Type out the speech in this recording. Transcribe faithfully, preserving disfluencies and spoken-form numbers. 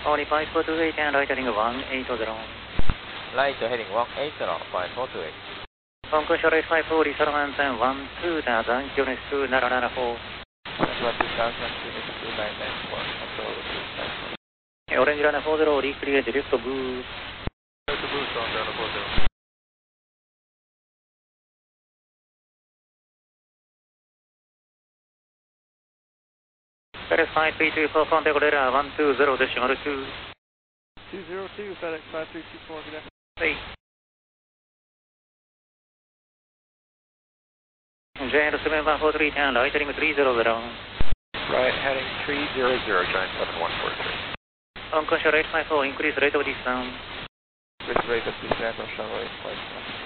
Only five four two eight and right heading one eight zero. Right heading one eight zero, five four two eight. Concourse right five four, reservance one two thousand, units two nine nine four. One two thousand, units two nine nine four, control two nine four. Orange runner four zero, recreate lift boost. Lift boost on runner four zero. FedEx five three two four, contact radar one two zero, decimal two. two zero two, FedEx five three two four, good afternoon. Hey. Giant seven one four three ten, right heading three zero zero. Right heading three zero zero, Giant seven one four three. Concourse right five four, increase rate of descent. Increase rate of descent on runway five four.